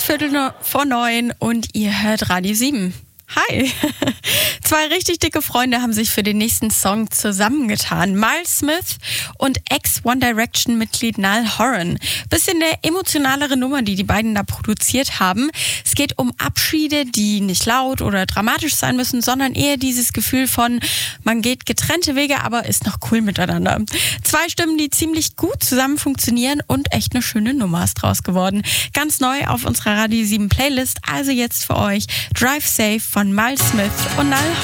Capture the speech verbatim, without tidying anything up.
Viertel no- vor neun und ihr hört Radio sieben. Hi! Zwei richtig dicke Freunde haben sich für den nächsten Song zusammengetan. Miles Smith und Ex-One Direction-Mitglied Niall Horan. Bisschen eine emotionalere Nummer, die die beiden da produziert haben. Es geht um Abschiede, die nicht laut oder dramatisch sein müssen, sondern eher dieses Gefühl von, man geht getrennte Wege, aber ist noch cool miteinander. Zwei Stimmen, die ziemlich gut zusammen funktionieren und echt eine schöne Nummer ist draus geworden. Ganz neu auf unserer Radio sieben Playlist, also jetzt für euch Drive Safe von Miles Smith und Niall